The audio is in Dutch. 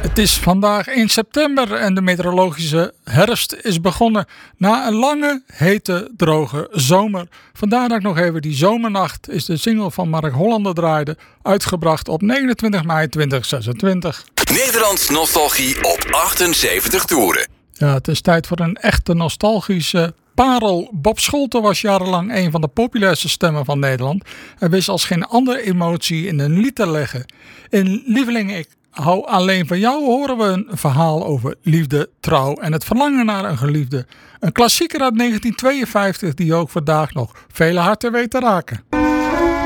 Het is vandaag 1 september en de meteorologische herfst is begonnen na een lange, hete, droge zomer. Vandaar dat ik nog even die zomernacht is de single van Mark Hollander draaide, uitgebracht op 29 mei 2026. Nederlands nostalgie op 78 toeren. Ja, het is tijd voor een echte nostalgische parel. Bob Scholten was jarenlang een van de populairste stemmen van Nederland. Hij wist als geen andere emotie in een lied te leggen. In Lieveling, ik hou alleen van jou horen we een verhaal over liefde, trouw en het verlangen naar een geliefde. Een klassieker uit 1952 die ook vandaag nog vele harten weet te raken.